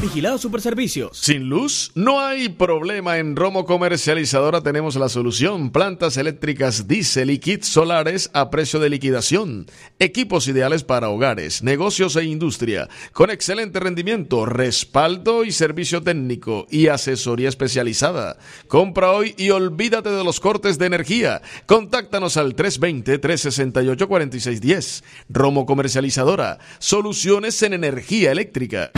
Vigilado Superservicios. ¿Sin luz? No hay problema. En Romo Comercializadora tenemos la solución. Plantas eléctricas diésel y kits solares a precio de liquidación. Equipos ideales para hogares, negocios e industria. Con excelente rendimiento, respaldo y servicio técnico y asesoría especializada. Compra hoy y olvídate de los cortes de energía. Contáctanos al 320-368-4610. Romo Comercializadora. Soluciones en energía eléctrica.